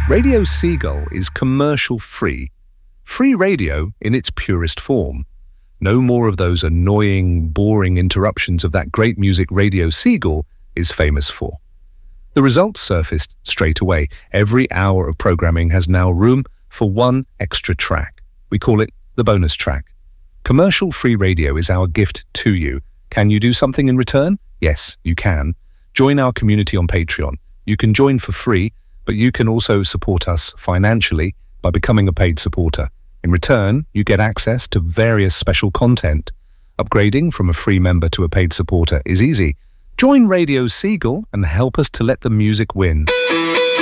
Radio Seagull is commercial-free. Free radio in its purest form. No more of those annoying, boring interruptions of that great music Radio Seagull is famous for. The results surfaced straight away. Every hour of programming has now room for one extra track. We call it the bonus track. Commercial-free radio is our gift to you. Can you do something in return? Yes, you can. Join our community on Patreon. You can join for free, but you can also support us financially by becoming a paid supporter. In return, you get access to various special content. Upgrading from a free member to a paid supporter is easy. Join Radio Seagull and help us to let the music win.